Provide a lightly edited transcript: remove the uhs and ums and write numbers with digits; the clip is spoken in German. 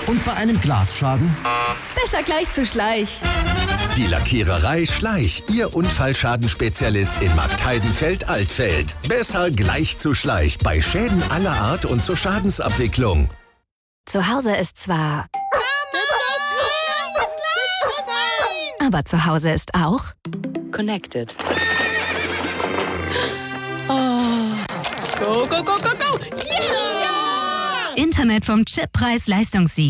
Und bei einem Glasschaden? Besser gleich zu Schleich. Die Lackiererei Schleich, Ihr Unfallschadenspezialist in Marktheidenfeld-Altfeld. Besser gleich zu Schleich bei Schäden aller Art und zur Schadensabwicklung. Zu Hause ist zwar... Aber zu Hause ist auch... Connected. Oh. Go, go, go, go, go! Yeah! Internet vom Chip-Preis-Leistungssieg.